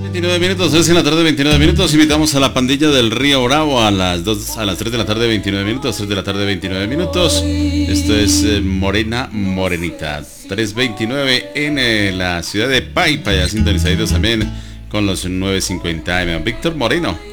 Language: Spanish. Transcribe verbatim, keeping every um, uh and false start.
veintinueve minutos, es en la tarde, veintinueve minutos. Invitamos a la pandilla del Río Bravo a las dos, a las tres de la tarde, veintinueve minutos. tres de la tarde, veintinueve minutos. Esto es eh, Morena Morenita. tres veintinueve en eh, la ciudad de Paipa, ya sintonizados también con los nueve cincuenta A M. Víctor Moreno.